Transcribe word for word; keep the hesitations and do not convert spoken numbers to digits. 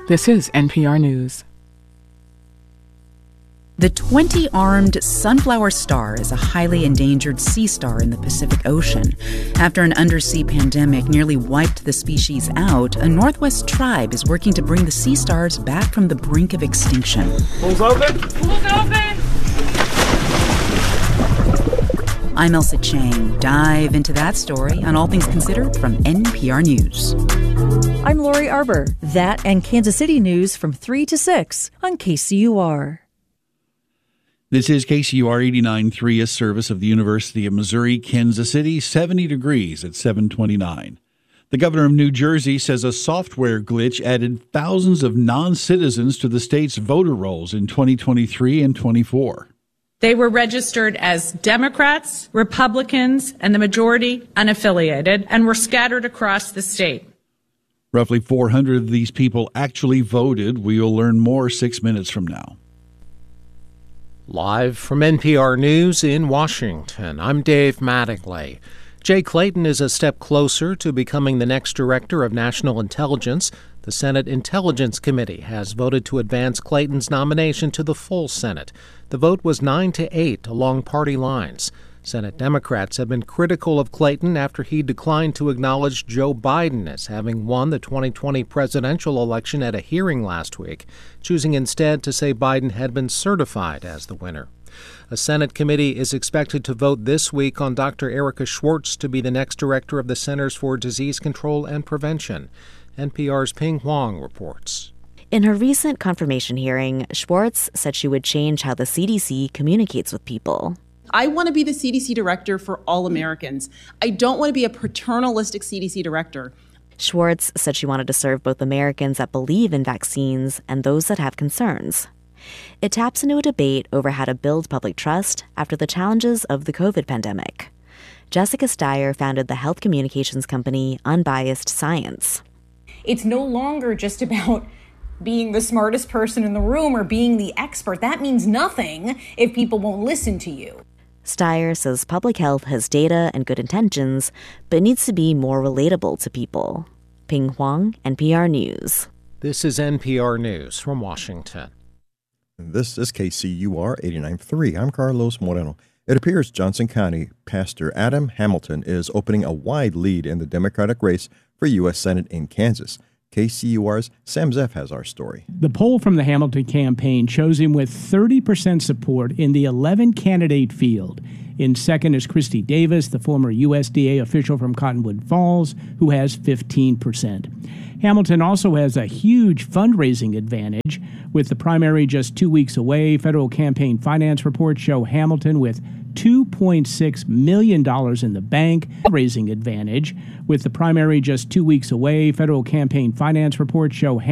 This is N P R News. The twenty-armed sunflower star is a highly endangered sea star in the Pacific Ocean. After an undersea pandemic nearly wiped the species out, a Northwest tribe is working to bring the sea stars back from the brink of extinction. Pool's open? Pool's open! I'm Elsa Chang. Dive into that story on All Things Considered from N P R News. I'm Lori Arbor. That and Kansas City news from three to six on K C U R. This is K C U R eighty-nine point three, a service of the University of Missouri, Kansas City, seventy degrees at seven twenty-nine. The governor of New Jersey says a software glitch added thousands of non-citizens to the state's voter rolls in twenty twenty-three and twenty-four. They were registered as Democrats, Republicans, and the majority unaffiliated, and were scattered across the state. Roughly four hundred of these people actually voted. We will learn more six minutes from now. Live from N P R News in Washington, I'm Dave Mattingly. Jay Clayton is a step closer to becoming the next director of national intelligence. The Senate Intelligence Committee has voted to advance Clayton's nomination to the full Senate. The vote was nine to eight along party lines. Senate Democrats have been critical of Clayton after he declined to acknowledge Joe Biden as having won the twenty twenty presidential election at a hearing last week, choosing instead to say Biden had been certified as the winner. A Senate committee is expected to vote this week on Doctor Erica Schwartz to be the next director of the Centers for Disease Control and Prevention. N P R's Ping Huang reports. In her recent confirmation hearing, Schwartz said she would change how the C D C communicates with people. I want to be the C D C director for all Americans. I don't want to be a paternalistic C D C director. Schwartz said she wanted to serve both Americans that believe in vaccines and those that have concerns. It taps into a debate over how to build public trust after the challenges of the COVID pandemic. Jessica Steyer founded the health communications company Unbiased Science. It's no longer just about being the smartest person in the room or being the expert. That means nothing if people won't listen to you. Steyer says public health has data and good intentions, but needs to be more relatable to people. Ping Huang, N P R News. This is N P R News from Washington. This is K C U R eighty-nine point three. I'm Carlos Moreno. It appears Johnson County Pastor Adam Hamilton is opening a wide lead in the Democratic race for U S Senate in Kansas. K C U R's Sam Zeff has our story. The poll from the Hamilton campaign shows him with thirty percent support in the eleven-candidate field. In second is Christy Davis, the former U S D A official from Cottonwood Falls, who has fifteen percent. Hamilton also has a huge fundraising advantage. With the primary just two weeks away, federal campaign finance reports show Hamilton with two point six million dollars in the bank. Fundraising advantage. With the primary just two weeks away, federal campaign finance reports show